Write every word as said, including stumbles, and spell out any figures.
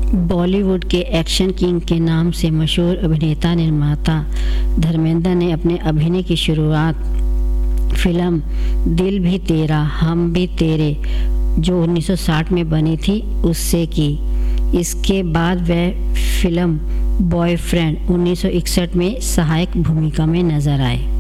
बॉलीवुड के action king के नाम से मशहूर अभिनेता निर्माता धर्मेंद्र ने अपने अभिनय की शुरुआत फिल्म दिल भी तेरा हम भी तेरे जो उन्नीस सौ साठ में बनी थी उससे की। इसके बाद वह फिल्म बॉयफ्रेंड उन्नीस सौ इकसठ में सहायक भूमिका में नजर आए।